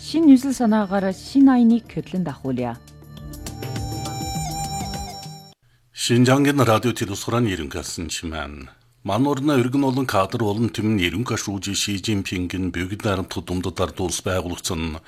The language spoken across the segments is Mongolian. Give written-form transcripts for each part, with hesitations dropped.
шин 뉴스 санаагаар шин айныг хөдлөн дагуулъя. Шинжангийн радио телевизорын иргэнсэн чимэн. Манорна өргөн олон кадр олон түмэн иргэнка шүүжи Ши Цзиньпингийн бүгд найрамдах думдудаар дулс байгуулагдсан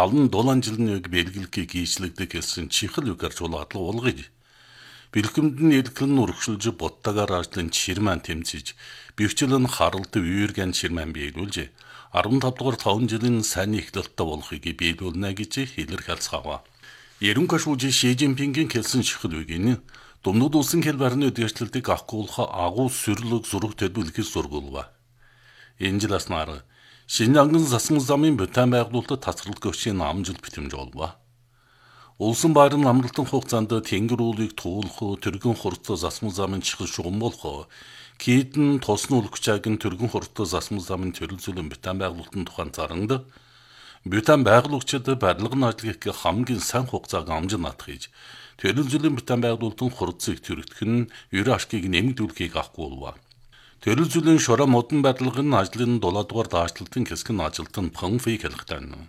77 жилийн үг бэлгэлгийг гүйцэлгдэг гэсэн чихэл үг гарч улаадлага болгож. Бэлгэмд нь элгэлэн урагшилж буттагаар ажлын чирман тэмцэж, бивчлэн харалт үйргэн чирман биелүүлж, 15 дугаар 5 жилийн сайн ихлэлттэй болохыг биелүүлнэ гэж илэрхийлцгаава. Иргэнка шүүжи Ши Цзиньпингийн хэлсэн чихэл үгийн Думнууд улсын хэл барины үдгэрчлэлтийг авахгүйх агуу сүрлэг зураг төлөвлөхөс зургуулва. Энэ жил аснаар Шинжангийн засмал замын Бутан байгуулалтад тасралт гөвчийн амжилт битэмж олва. Улсын байрны амралтын хугацаанд тэнгэр уулыг туулах, түргэн хурцтай засмал замын чихэл шугам болох, кийдэн тосны үлгчаагийн түргэн хурцтай засмал замын төрөл зүйлэн Бутан байгуулалтын тухайн заранд Бутан байгуулагчид барилгын ажлыг хамгийн сайн хугацааг амжин наадах гэж төрөл зүйлэн Бутан байгуулалтын хурцыг төрөгдөх нь ерөн ашгийг нэмэгдүүлэхийг авахгүй болов. Төрөл зүйлэн шороо модон барилгын ажлын 7 дугаар даашлалтын хэсгийн ажилтан Пхэнфиг хэлэхтэн.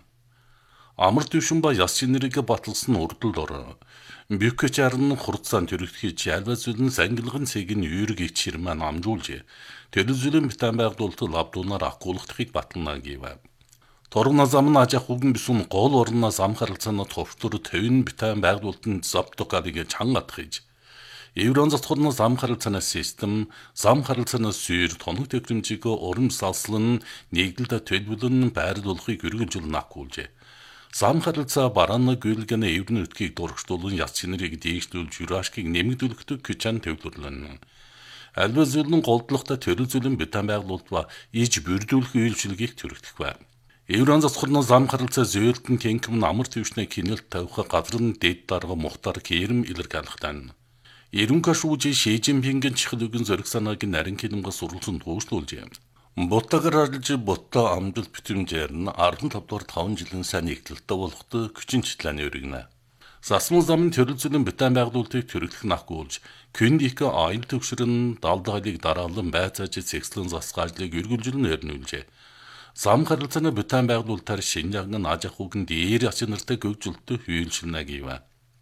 Амар төвшин ба яс шинэрийг баталсан урдл дор Бюкчарын хурцаан төрөгдөхийг ялва зүйлэн сангилгын цэгийн юургийг чирман амжуулж төрөл зүйлэн Бутан байгуулалт лабдунаар акуулгахыг батална гэв. Торгон замын ажих үгэн бисүн гол орноос амхаралцаана товчлор төвн Бутан байгуулалтын завтокарыг чангадах гэж. Еврон затхорноос амхаралцаана систем, замхаралцаана сүйр тоног төхрөмжийг урам салслан нэгдэлд төлөвлөн байрлуулахыг өргөнжүүлнэ акуулж. Замхаралцаа барааны гүйлгэн еврын үтгийг дурагчлуулан яц шинэрийг дээшлүүлж юрашкийг нэмэгдүүлэхдэг күчан төвлөрлөн. Альва зүйлэн голдлохтой төрөл зүйлэн Бутан байгуулалт ба иж бүрдүүлэх үйлчилгээг төрөгдөх байв. Еврон засхорноос замхаралцаа зөөлтөн тэнкэм амар төвшний кинэлт тавих газар нь дэд дарга мухтар кэрэм илэрхийлэхтэн. Иргэнка шүүжи Ши Цзиньпингийн чихэл үгийн зориг санааг нарийн хилэмгээс суралцсан туушлуулж. Буттагаар ажиллаж бутта амжилт битэмжээр нь 15 дугаар 5 жилийн сайн ихтэлтэй болоход күчин читлэний өргөнэ. Засмал замын төрөл зүйлэн Бутан байгуулалтыг төрөлдөх нахгуулж, Күндик аял төвшрэн далдайлыг дараалан байцааж цэгслэн засах ажлыг үргэлжлэн өрнүүлжээ. Замхаралцааны Бутан байгуулалтаар Шинжангийн ажих үгэн дээр ачнартай гөгжөлтөд хүййлшилнэ гэв.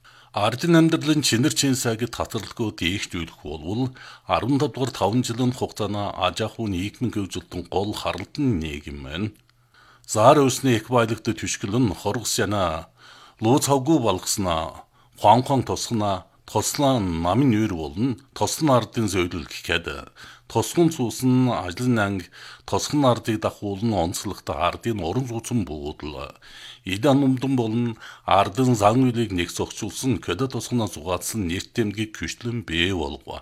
Ардын амьдралын чинэр чинсаг татварлгүй дээшлүүлэх болвол 15 дугаар 5 жилийн хугацаанд ажих үн нийгмийн гөгжөлтөн гол харалтан нийгэм байна. Заар өсний их байлгад түшгэлэн хоргос яна луу цавгүй болгосноо хуанхан тусгана тослан намын нүүр болно тослон ардын зөөлөл гэхэд тосгон цуусан ажлын анги тосгон ардыг дахуулан онцлогтой ардын уран зүүцэн буудал идан умдан болон ардын зан үйлийг нэг зогчулсан көдө тосгоноос угаацсан нэрт тэмдгийг күшлэн бий болгоо.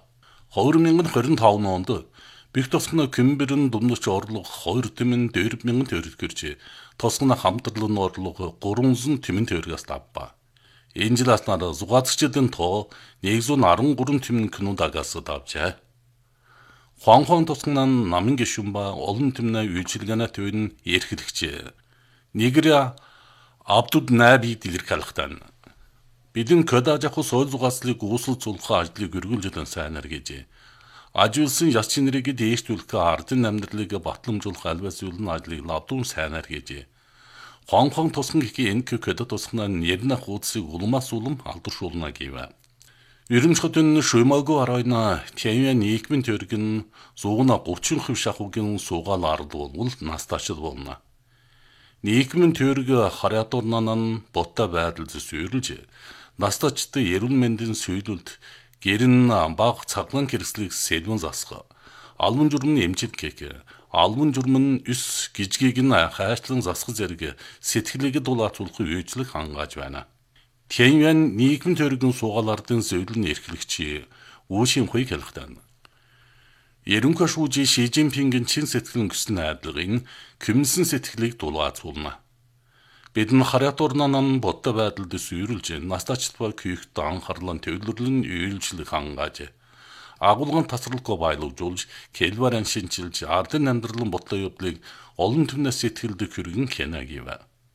2025 онд Бих тосгоно Кэмбэрэн думдч орлого 2 тэмэн 4,000 төгрөг гэрж тосгоно хамтралын орлого 300 тэмэн төгрөгөөс авба. Энэ жил аснаар зугаацчдын тоо 113 тэмэн кинодагаас давжээ. Хуанхан тосгонон намын гишүүн ба олон тэмнэ үйлчилгээнэ төвн эрхлэгчээ. Нэгэр Абдуд Наби дэлэрхэлхтэн. Бидэн көдажаху соёл зугаацлыг үүсэл цулхаа ажлыг өргөлжлөн сайнар гэж. Ажуулсан яс чинэрийг дээшлүүлэх ардын амьдралыг батламжуулах альва зүйлэн ажлыг лавдун сайнар гэж. Хуанхан тосгон гэх энк көдө тосгоноо нэрнэ хуудсыг улмаас улам алдаршуулна гэв. Ерөнхийдөө шуймаагүй арайна Тяньян нийгмийн төргөн 130% шахуугийн суугаал ардвол настачд болно. Нийгмийн төрг харьяатуурнан ботта байдал зөвсөрлж настачд эрүүл мэндийн сөйлөлд гэрн баг цаглан хэрэгслийг сэлвэн засах. Албан журмын эмчит гэх албан журмын өс гижгийг нь хайшлан засах зэрэг сэтгэлийг дулаацуулах үйлчлэг хангааж байна. Тяньян нийгмийн төргийн суугаалардын зөвлөн эрхлэгч Үшин Хуйг хэлэхтэн. Иргэнка шүүжи Ши Цзиньпингийн чин сэтгэл өнгөсөн найдлагын kümmсэн сэтгэлийг дулаацуулна. Бид нь харьяатуурнан бодтой байдалд сүйрүүлж настачт ба күйхт анхаарлан төвлөрлөн үйлчлэг хангааж агуулгын тасралгүй баялуулж келбаран шинжилж ардын амьдралын бодлоо явдлыг олон түмнээс сэтгэлд хүргэн хянаа гэв.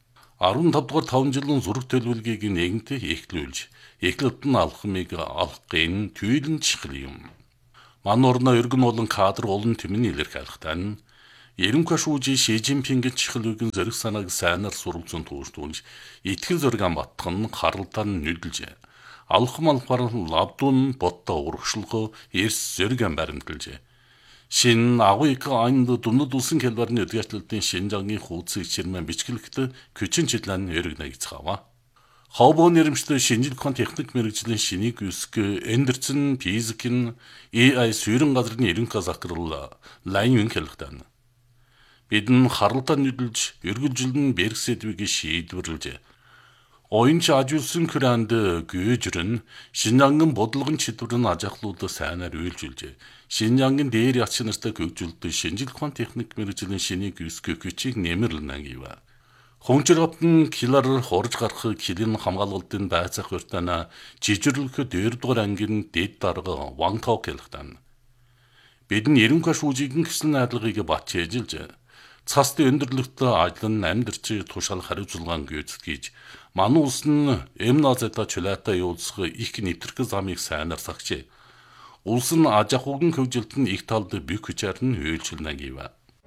15 дугаар 5 жилийн зураг төлөвлөгөөг нэгэнтээ эхлүүлж, эхлэлт нь алхмыг алхахын түйлийн чихэл юм. Манорна өргөн олон кадр олон түмэн илэрхийлэхтэн Ерөнхий шүүжийн Ши Жинпингийн чихлүүгийн зориг санааг сайнаар сурвалжсан туушдуулж, итгэл зориг амбатхан харалдаан нүдэлжээ. Алхам алхаар лавдун ботто урагшлого эрс зориг ам баримталжээ. Шин агуйк айнд дундад улсын хэлбэрний өдгөөчлөлтийн Шинжангийн хуудсыг чирмэн бичгэлэгт күчин чидлэн өрөг нагцгаава. Хобо нэрмжтэй шинжлэх ухааны техник мэргэжлийн шинийг үсг эндэрцэн физикийн AI суурин газрын ерөнхий захирал Лайн Юн хэлэхдээ бидэн харалдаан нүдэлж өргөлжилэн Беркседвигийн шийдвэрлэжээ. Оюунч ажуулсан күрэнд гүйжрэн Шинжангийн бодлогын чиглэлэн ажахлууд сайнаар үйлжүүлжээ. Шинжангийн дээр ячны нартай хөгжүүлдэг шинжлэх ухааны техник мэргэжлийн шинийг үсг күчийг нэмэрлэн ангива. Хончротн килар хорж гарах килин хамгаалалтын байцаах хүртэнэ жижирлэх 2-р ангийн дэд дарга Ван Ток хэлэхдээ бидэн ерөнхий шүүжийн гэсэл найдлагыг бат чэжилж цасты өндөрлөлтөд ажлын амьдарч тушаал хариуцлагаан гүйцэтгэж манай улс нь МНЗ-та чулаатаа явуулсах их нэвтрэх замыг сайнаар сагчээ. Улс нь аж ахуйн хөгжилд нь их талд бүх хүчээр нь үйлчлэнэ гэв.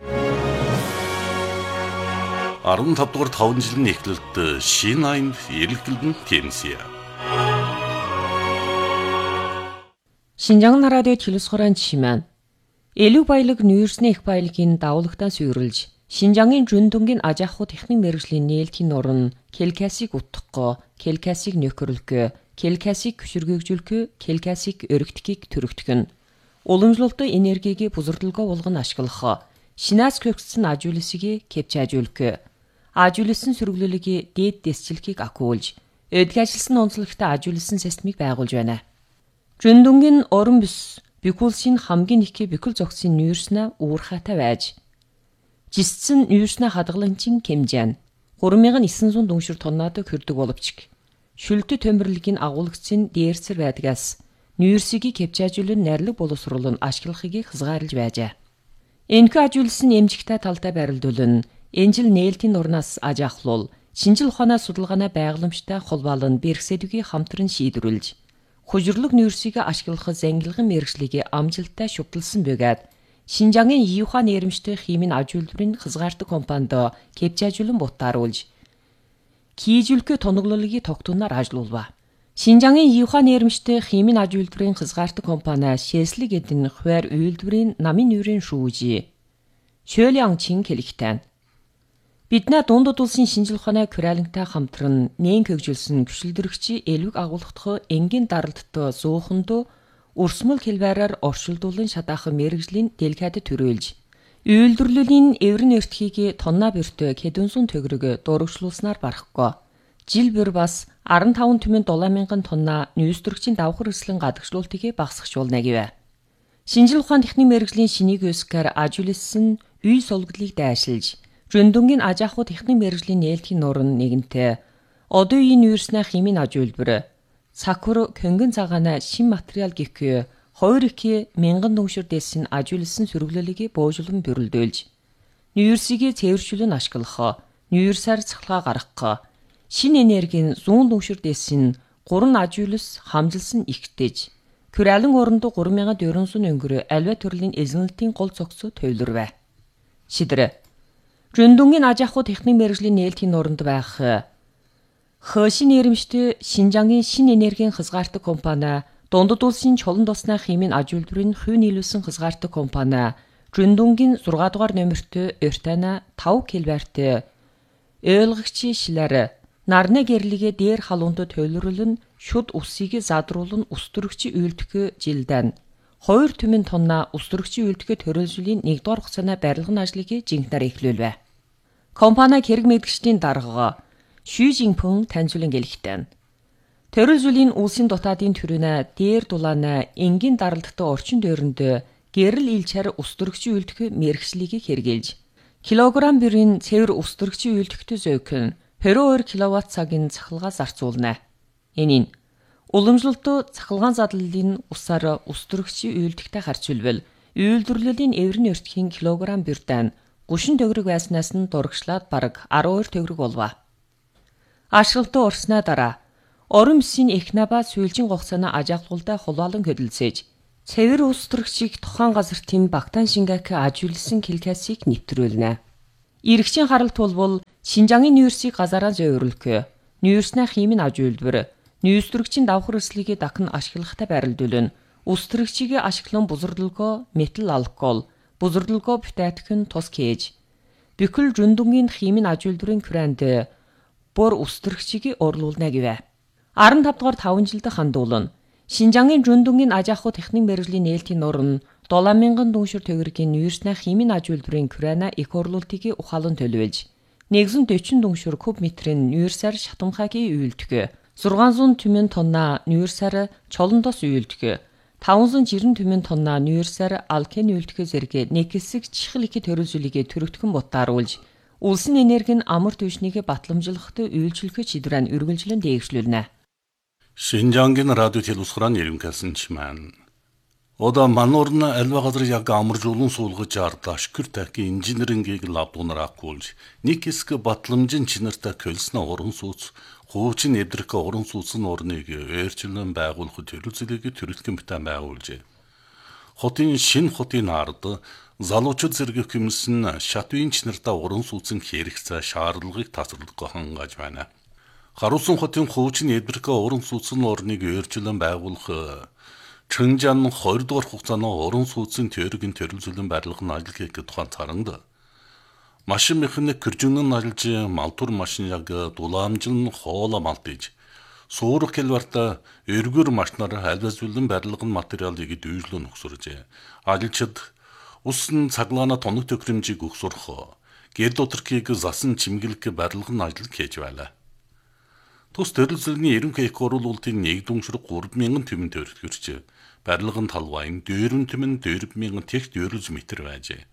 15 дугаар 5 жилийн эхлэлд Шинайнд эргэлдэн тэмсэе. Шинжаан радио телевизхорон чимэн элүү баялаг нүүрсний их баялагын давуулагтаа суйрлж Шинжангийн жүндөнгийн аж ахуй техник мэргэжлийн нээлтийн нуран Келкасыг утгахгүй, Келкасыг нөхөрлөхөө, Келкасыг хөшөргөөгжүүлэхөө, Келкасыг өргөтгөхийг төрөгдөх нь уламжлалт энергийг бузардалгаа болгон ашиглах шинаас хөгжсөн ажуулсыг кепч ажуулах ажуулсан сөрөглөлийг дээд дэсчилхийг акуулж өдг ажилласан онцлогтой ажуулсан системийг байгуулж байна. Жүндөнгийн орон бүс бикулсын хамгийн их бикул зогсын нүүрснэ уурхатай байж жисцэн нүүрснэ хадгаламжийн кемжэн 3900 дүншир тоннаад хүрдэг боловч шүлтө төмөрлөгийн агуулгацын дээрсэр байдгаас нүүрсийг кепчажуулан найрлаг боловсруулан ашиглахыг хязгаарлаж байжээ. Энэхүү ажуулсан эмжигтэй талдаа барилдуулан энжил нээлтийн нурнаас аж ахлуул шинжил ухаанаа судалгаанаа байгууламжтай холбоолон Беркседвигийн хамтран шийдвэрлэж хужирлог нүүрсийг ашиглах зангилгын мэргэжлийг амжилттай шүтлсэн бөгөөд Шинжангийн Юха нэрмжтэй химийн аж үйлдвэрийн хязгаартай компанид кепчажуулан бутааруулж кийжүүлэхээ тоноглолыг тогтунаар ажиллаулва. Шинжангийн Юха нэрмжтэй химийн аж үйлдвэрийн хязгаартай компани Шэслиг эдэн хуваар үйлдвэрийн намын нүүрийн шүүжи Шөлиан Чин хэлэхтэн биднээ дундад улсын шинжил ухааны куралантай хамтран нээн хөгжүүлсэн гүшилдэрэгчи элвэг агуулгадах энгийн даралдтай зууханд урсмал хэлбэрээр оршилдуулан шатаахан мэргэжлийн делегат төрөөлж үйлдвэрлэлийн эврэн эртхийг тонна бөртөө хэдүнсүн төгрөг дурагшлуулснаар барахгүй. Жил бүр бас 15,700 тонна нүүсдэрэгчийн давхар эслэн гадагшлуултыг багасгахжуулна гэв. Шинжил ухааны техник мэргэжлийн шинийг өсгөхөөр ажуулсан үе сулгдлыг дайшилж жүндөнгийн аж ахуй техник мэргэжлийн нээлтийн нуран нэгэнтээ одоо үеийн нүүрснэ химийн аж үйлдвэр Сакур көнгөн цагаана шин материал гэхгүй 2 их 1000 дүншир дэсийн ажуулсан сөрөглөлийг буужуулан бүрэлдүүлж нүүрсийг цэвэршүүлэн ашиглах, нүүрсээр цахилгаан гаргах, шин энергийн 100 дүншир дэсийн 3 ажуулс хамжилсан ихтэж Куралан оронд 3400 өнгөр альва төрлийн эзэнэлтийн гол цогцоо төвлөрвэ. Шидэр жүндөнгийн аж ахуй техник мэргэжлийн нээлтийн нуранд байх Хөшин нэрмжтэй Шинжангийн шин энергийн хязгаартай компани дундад улсын чулан тосны химийн аж үйлдвэрийн хувь нийлүүлсэн хязгаартай компани жүндөнгийн 6 дугаар номертой Өртана 5 килватт ойлгогчийн шилээр нарны гэрлэгээ дээр халуунд төлөвлөрөн шүд усыг задруулан устөрөгчийн үйлдэх жилдэн 2 түмэн тонна устөрөгчийн үйлдэх төрөлжлийн 1 дугаар хугацааны барилгын ажлыг жинхнээр эхлүүлвэ. Компани хэрэг мэдгчдийн дарга Шү Жинпэн таньжуулан гэлэхтэн. Төрөлжлийн улсын дотаадын төрөнө дээр дулаана энгийн даралдтай орчин дээрэнд гэрэл илчээр устөрөгчийн үйлдэх мэргэжлийг хэрэгжилж килограмм бүрийн цэвэр устөрөгчийн үйлдэгтэй зөөхөн 22 кВт цагийн цахилгаан зарцуулна. Энэ нь уламжлалт цахилгаан задлалын усаар устөрөгчийн үйлдэгтэй харьцуулбал үйлдвэрлэлийн эврэн өртгийн килограмм бүрдэн 30 төгрөг байснаас нь дурагшлаад бараг 12 төгрөг болва. Ашиглалтаа орсноо дараа орон бүсийн эхнаба сүүлжин хугацааны аж ахуйлтай холбоолон хөдөлсөж цэвэр улс төрөгчийг тухайн газартын Бактан Шингак ажигласан КЕЛКАСыг нэвтрүүлнэ. Иргэжийн харалт бол Шинжаангийн нүүрсийг газараа зөөвөрлөх, нүүрснээ хиймэн ажиглбэр, нүүрс төрөгчийн давхар эслэгийг дахин ашиглахтай байрлуулна. Улс төрөгчийг ашиглан бузардалгоо метал алкогол, бузардалгоо бүтээтгэн тус кээж. Бүхэл жүндүнгийн хиймэн ажиглбэрийн күрэнд бүр улс төрөгчийг орлуулна гэвэ. 15 дугаар 5 жилд хандуулна. Шинжаангийн жүндүнгийн аж ахуй техник мэргэжлийн нээлтийн нурн 7,000 дүншир төгрөгийн нүүрснээ хиймэн ажиглбэрийн күрэна их орлуултыг ухаалан төлөвлөж 140 дүншир куб метрийн нүүрсээр шатамхагийн үйлдэх, 600 түмэн тонна нүүрсээр чолондос үйлдэх, 590 түмэн тонна нүүрсээр алкен үйлдэх зэрэг нэг хэсэг чихэл их төрөлжлөгийг төрөгдгөн бутааруулж улсын энергийн амар түвшнийг батламжлахад үйлчлэх шийдвэрээ үргэлжлэн дээгшлүүлнэ. Шинжаангийн радио телевизорын иргэнкэлсэн чимэн. Ода манорна альва газар яг амаржуулан суулгаж ардаш күртэки инженерингийг лабдунар акуулж нэг хэсэг батламжин чинартай көлснө уран сууц хуучин эвдрэх уран сууцны орныг өөрчлөн байгуулах төлөвлөлийг төрөлхөн битэн байгуулжээ. Хотын шин хотын ард залуучууд зэрэг хүмсэн шатвын чинартай уран сууцын хэрэгцээ шаардлагыг тасралдах хангаж байна. Харуулсан хотын хуучин эвдрэх уран сууцны орныг өөрчлөн байгуулах Чэнжан 20 дугаар хугацааны уран сууцын теорийн төрөлжлөн барилгын ажил хийх тухайн царанд машин механик гэржүнэн ажиллаж малтур машин яг дулаамжлан хоола малтиж суурах хэлбэрт эргэр машинаар альвазүүлэн барилгын материалыг дүүжлөн өгсөржээ. Ажилчид усан цаглаана тоног төхрөмжийг өгсөрөх гэр доторхийг засан чимгэлэх барилгын ажил хийж байлаа. Тус төрөлжлөний ерөнхий их оруулалтын нэг дүншир 3,000 түмэн төрөлхөрч барилгын талбайн 4 түмэн 4,000 тех дөрөж метр байжээ.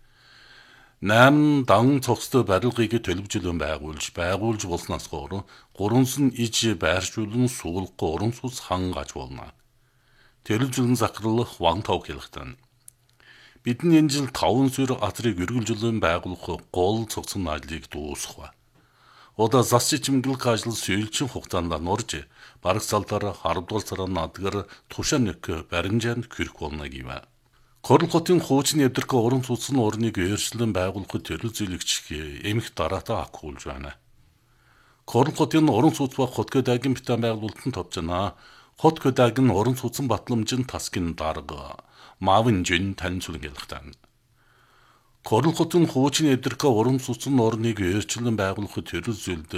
8 дан цогцтой барилгыг төлөвжлөн байгуулж болсноос гоор 3 иж байршуулан суулгах уран сууц хангаж болно. Төлөвжлөн захирлах ван тав хэлхтэн. Бидний энэ жил 5 сөр атрыг үргэлжлэн байгуулах гол цогцсон ажлыг дуусгав. Ода засч чимгэлэх ажил сүйэлчин хугацаанд норж бараг салдаар 10 дугаар сарын надгар тушаан нэг баримжаанд хүрэх болно гэв. Корл хотын хуучин эвдрэх уран сууцны орныг өөрчлөн байгуулахад төлөвлөлөгч эмх дараатаа акуулж байна. Корл хотын уран сууц ба хотгодагийн битэн байгуулалтанд товчнаа. Хотгодагийн уран сууцны батламжин таскин дарга мавын жин танилцуулан хэлэхтэн. Корл хотын хуучин эвдрэх уран сууцны орныг өөрчлөн байгуулахад төлөвлөлд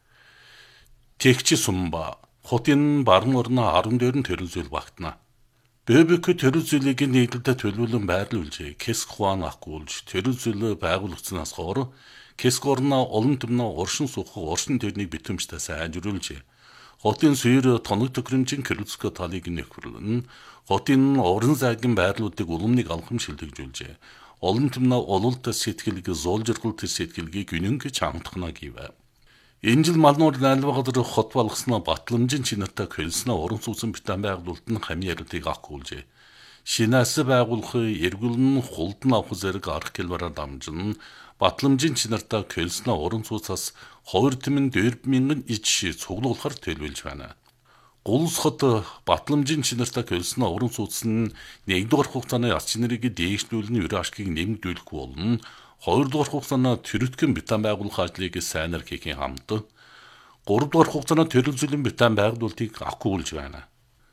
техчи сумба хотын баруун орны 14 төлөвлөл багтана. ББК төлөвлөлийг нийтлэлд төлөвлөн байрлуулж Кэск хуан акуулж төлөвлөл байгуулагдсанаас гоор Кэск орны олон түмнээ уршин суух уршин төрнийг битэмжтэй сайжруулж хотын сүйр тоног төхрөмжийн кэрүцкө талыг нөхөрлөн хотын уран зайгийн байрлуудыг улмыг алхам шилжүүлжээ. Олон түмнээ ололт сэтгэлийг зоолжиргал тэр сэтгэлгийг үнэнг чамтхна гэв. Энэ жил малнуур альва газар хот болгосноо батламжин чинартай көлснө уран сууцны битэн байгуулалт нь хамгийн ярилтыг акуулжээ. Шинээс байгуулах эргүүлэн хулдан авах зэрэг арга хэлбэрээр дамжин батламжин чинартай көлснө уран сууцаас 2 түмэн 4,000 иж цуглуулахар төлөвлөж байна. Гулс хот батламжин чинартай көлснө уран сууц нь 1 дугаар хугацааны яс чинарыг дээшлүүлэн үр ашгийг нэмэгдүүлэх болно. 2 дугаар хугацааны төрөлхөн битэн байгуулах ажлыг сайнаар хийхийн хамт 3 дугаар хугацааны төрөлжлөн битэн байгуулалтыг акуулж байна.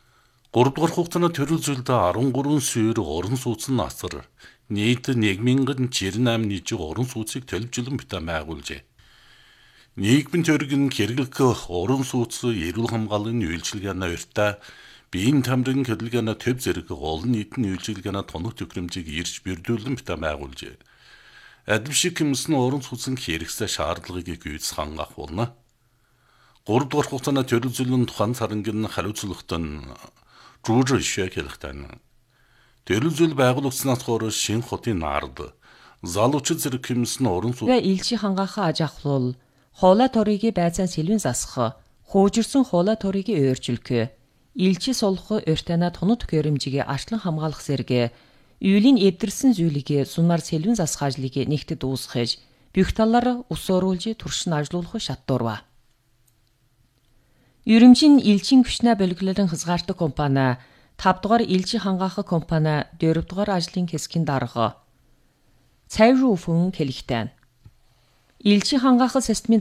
3 дугаар хугацааны төрөлжлөлд 13 сүйр уран сууцны асар нийт 1,098 нийт уран сууцыг төлөвжлөн битэн байгуулжээ. Нийгмийн төргийн хэрэглэх уран сууц эрүүл хамгааллын үйлчилгээний урьдаа биеийн тамирын хөдөлгөөний төв зэрэг олон нийтийн үйлчилгээний тоног төхрөмжийг ирж бэрдүүлэн битэн байгуулжээ. Адил шиг хэмсэн уран сууцны хэрэгцээ шаардлагыг гүйцэх хангах болно. 3 дугаар хугацааны төрөлжлөн тухайн царангийн хариуцлагатай жууж ишээ хэлэхтэн. Төрөлжлөл байгуулагдсанаас гоор шинэ хотын ард залуучууд зэрэг хэмсэн уран сууц илчи хангахаа аж ахлуул хоола торыг байцаан сэлвэн засах, хуужирсан хоола торыг өөрчилгөх, илчи сулах урьтана тоног төхөөрөмжийг ачлан хамгаалах зэрэг үйлийн эвдэрсэн зүйлийг сунаар сэлвэн засах ажлыг нэгт дуусгаж, бүх талаар ус оруулж туршин ажиллуулах шатдурва. Ерөмжийн элчин хүчнээ боловлолон хязгаартай компани 5 дугаар элжийн хангаах компани 4 дугаар ажлын хэсгийн дарга цайрууфун хэлхтэн элжийн хангаах системийн